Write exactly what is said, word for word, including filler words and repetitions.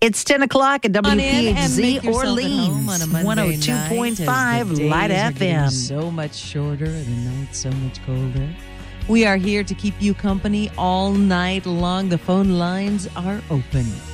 It's ten o'clock at On in W P H and Z make yourself at home Orleans, on a Monday one oh two point five night as the Light days are F getting M. So much shorter and the nights so much colder. We are here to keep you company all night long. The phone lines are open.